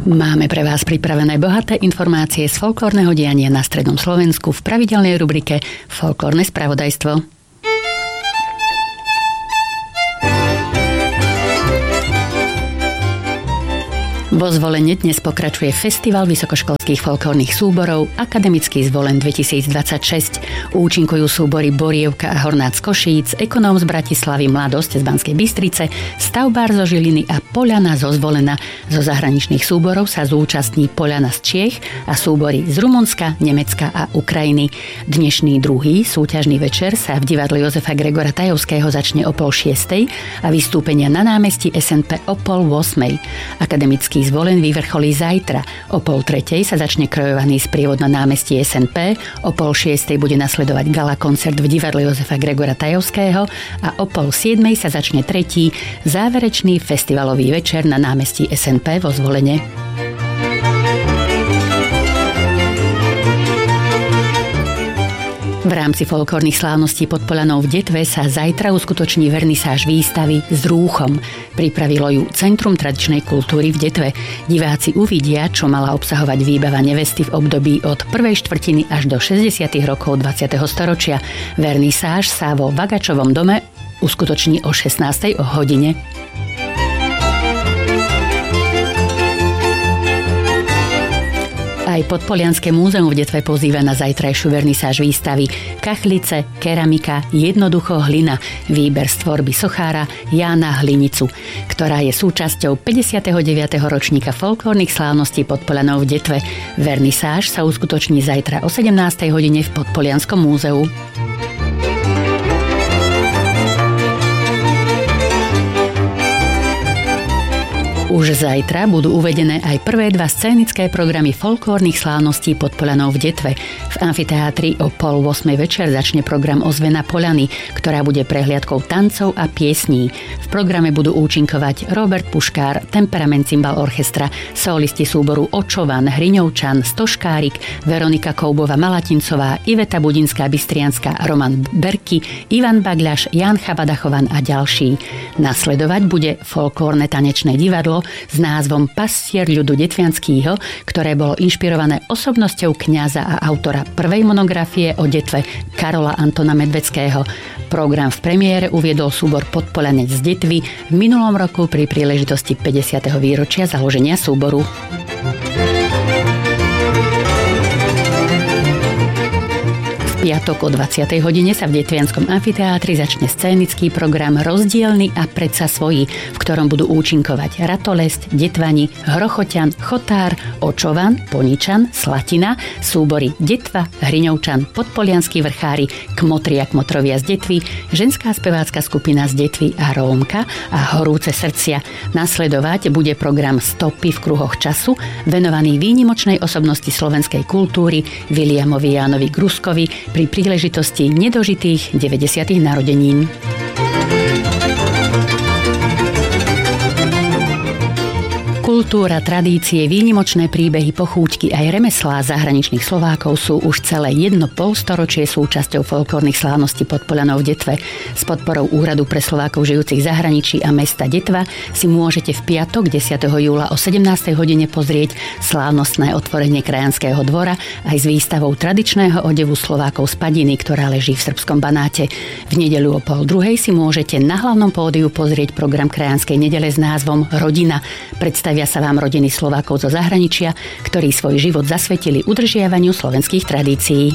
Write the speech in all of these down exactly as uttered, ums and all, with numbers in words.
Máme pre vás pripravené bohaté informácie z folklórneho diania na strednom Slovensku v pravidelnej rubrike Folklórne spravodajstvo. Vo Zvolene dnes pokračuje Festival vysokoškolských folklórnych súborov Akademický Zvolen dvetisícdvadsaťšesť. Účinkujú súbory Borievka a Hornát z Košíc, Ekonóm z Bratislavy, Mladosť z Banskej Bystrice, Stavbár zo Žiliny a Poľana zo Zvolena. Zo zahraničných súborov sa zúčastní Poľana z Čiech a súbory z Rumunska, Nemecka a Ukrajiny. Dnešný druhý súťažný večer sa v divadle Jozefa Gregora Tajovského začne o pol šiestej a vystúpenia na námestí es en pé o pol ôsmej. Akademický Zvolen vyvrcholí zajtra. O pol tretej sa začne krojovaný sprievod na námestí es en pé, o pol šiestej bude nasledovať gala koncert v divadle Jozefa Gregora Tajovského a o pol siedmej sa začne tretí záverečný festivalový večer na námestí es en pé vo Zvolene. V rámci folklórnych slávností pod Poľanou v Detve sa zajtra uskutoční vernisáž výstavy S rúchom. Pripravilo ju Centrum tradičnej kultúry v Detve. Diváci uvidia, čo mala obsahovať výbava nevesty v období od prvej štvrtiny až do šesťdesiatych rokov dvadsiateho storočia. Vernisáž sa vo Vagačovom dome uskutoční o šestnástej hodine. Aj Podpolianske múzeum v Detve pozýva na zajtrajšiu vernisáž výstavy Kachlice, keramika, jednoducho hlina, výber z tvorby sochára Jána Hlinicu, ktorá je súčasťou päťdesiateho deviateho ročníka folklórnych slávností pod Poľanou v Detve. Vernisáž sa uskutoční zajtra o sedemnástej hodine v Podpolianskom múzeu. Už zajtra budú uvedené aj prvé dva scénické programy folklórnych slávností pod Poľanou v Detve. V amfiteátri o pol ôsmej večer začne program Ozvena Poľany, ktorá bude prehliadkou tancov a piesní. V programe budú účinkovať Robert Puškár, Temperament Cymbal Orchestra, solisti súboru Očovan, Hriňovčan, Stoškárik, Veronika Koubova Malatincová, Iveta Budinská Bystrianská, Roman Berky, Ivan Bagľaš, Jan Chabadachovan a ďalší. Nasledovať bude folklórne tanečné divadlo s názvom Pastier ľudu detvianského, ktoré bolo inšpirované osobnosťou kňaza a autora prvej monografie o Detve Karola Antona Medveckého. Program v premiére uviedol súbor Podpoľanec z Detvy v minulom roku pri príležitosti päťdesiateho výročia založenia súboru. V piatok o dvadsiatej hodine sa v Detvianskom amfiteátri začne scénický program Rozdielny a predsa svoji, v ktorom budú účinkovať Ratolesť, Detvani, Hrochoťan, Chotár, Očovan, Poničan, Slatina, súbory Detva, Hriňovčan, Podpolianskí vrchári, Kmotri a Kmotrovia z Detvy, ženská spevácka skupina z Detvy a Rómka a Horúce srdcia. Nasledovať bude program Stopy v kruhoch času, venovaný výnimočnej osobnosti slovenskej kultúry Viliamovi Jánovi Gruskovi pri príležitosti nedožitých deväťdesiatych narodenín. Kultúra, tradície, výnimočné príbehy, pochúťky aj remeslá zahraničných Slovákov sú už celé jedno polstoročie súčasťou folklórnych slávností pod Poľanou v Detve. S podporou Úradu pre Slovákov žijúcich v zahraničí a mesta Detva si môžete v piatok desiateho júla o sedemnástej hodine pozrieť slávnostné otvorenie krajanského dvora aj s výstavou tradičného odevu Slovákov z Padiny, ktorá leží v Srbskom Banáte. V nedeľu o pol druhej si môžete na hlavnom pódiu pozrieť program krajanskej nedele s názvom Rodina. Predstavia sa vám rodiny Slovákov zo zahraničia, ktorí svoj život zasvetili udržiavaniu slovenských tradícií.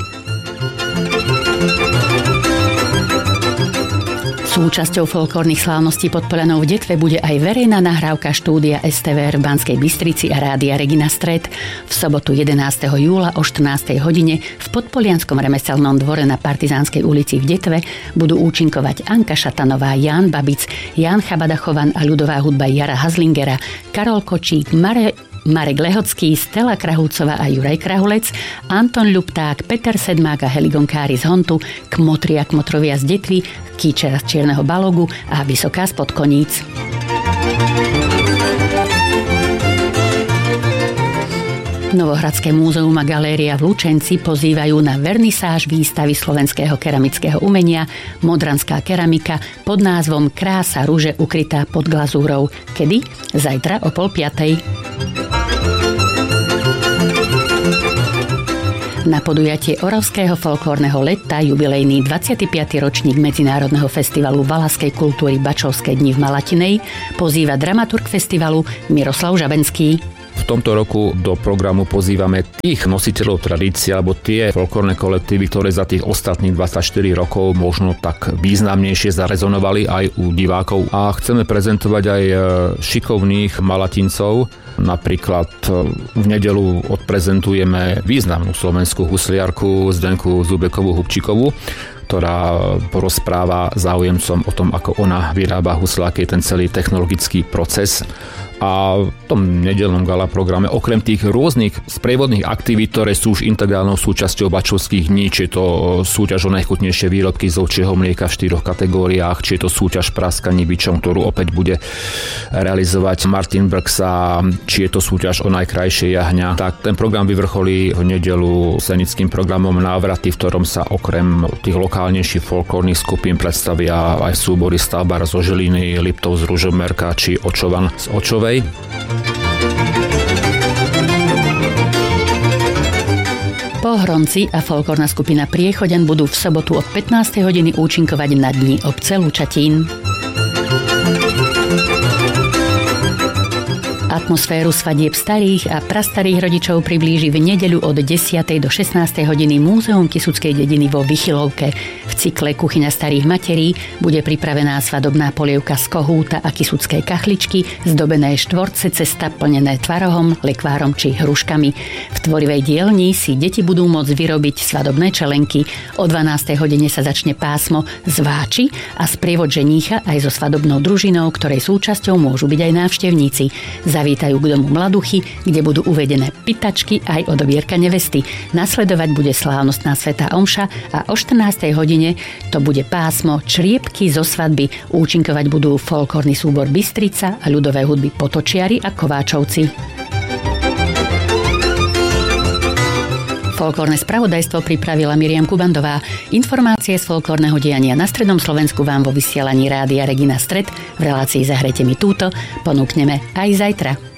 Súčasťou folklórnych slávností pod Poľanou v Detve bude aj verejná nahrávka štúdia es té vé er v Banskej Bystrici a rádia Regina Stred. V sobotu jedenásteho júla o štrnástej hodine v Podpolianskom remeselnom dvore na Partizánskej ulici v Detve budú účinkovať Anka Šatanová, Ján Babic, Jan Chabadachovan a ľudová hudba Jara Hazlingera, Karol Kočík, Mare Marek Lehocký, Stella Krahúcová a Juraj Krahulec, Anton Ľupták, Peter Sedmák a Heligon Kári z Hontu, Kmotri a Kmotrovia z Detvy, Kíčera z Čierneho Balogu a Vysoká z Podkoníc. Novohradské múzeum a galéria v Lučenci pozývajú na vernisáž výstavy slovenského keramického umenia Modranská keramika pod názvom Krása ruže ukrytá pod glazúrou. Kedy? Zajtra o pol piatej. Na podujatie Oravského folklórneho leta jubilejný dvadsiaty piaty ročník Medzinárodného festivalu valaskej kultúry Bačovské dni v Malatinej pozýva dramaturg festivalu Miroslav Žabenský. V tomto roku do programu pozývame tých nositeľov tradície alebo tie folklórne kolektívy, ktoré za tých ostatných dvadsaťštyri rokov možno tak významnejšie zarezonovali aj u divákov. A chceme prezentovať aj šikovných malatincov. Napríklad v nedeľu odprezentujeme významnú slovenskú husliarku Zdenku Zubekovú-Hubčíkovú, ktorá porozpráva záujemcom o tom, ako ona vyrába husle, aký je ten celý technologický proces. A v tom nedeľnom gala programe okrem tých rôznych sprievodných aktivít, ktoré sú už integrálnou súčasťou Bačovských dní, či je to súťaž o najchutnejšie výrobky z ovčieho mlieka v štyroch kategóriách, či je to súťaž praskaní bičom, ktorú opäť bude realizovať Martin Brxa, či je to súťaž o najkrajšie jahňa, tak ten program vyvrcholí v nedeľu scenickým programom Návraty, v ktorom sa okrem tých lokálnejších folklórnych skupín predstavia aj súbory Stavbar zo Žiliny, Liptov z Ružomberka či Očovan z Očovej. Pohronci a folklórna skupina Priechoďan budú v sobotu od pätnástej hodiny účinkovať na dni obce Lučatín. Atmosféru svadieb starých a prastarých rodičov priblíži v nedeľu od desiatej do šestnástej hodiny Múzeum Kysuckej dediny vo Vychylovke. V cykle Kuchyňa starých materí bude pripravená svadobná polievka z kohúta a kysuckej kachličky, zdobené štvorce cesta plnené tvarohom, lekvárom či hruškami. V tvorivej dielni si deti budú môcť vyrobiť svadobné čelenky. O dvanástej hodine sa začne pásmo Zváči a sprievod ženícha aj so svadobnou družinou, ktorej súčasťou môžu byť aj návštevníci. Zavítajú k domu mladuchy, kde budú uvedené pitačky aj odobierka nevesty. Nasledovať bude slávnostná svätá omša a o štrnástej hodine to bude pásmo Čriepky zo svadby. Účinkovať budú folklórny súbor Bystrica a ľudové hudby Potočiari a Kováčovci. Folklórne spravodajstvo pripravila Miriam Kubandová. Informácie z folklórneho diania na strednom Slovensku vám vo vysielaní Rádia Regina Stred v relácii Zahrajte mi túto ponúkneme aj zajtra.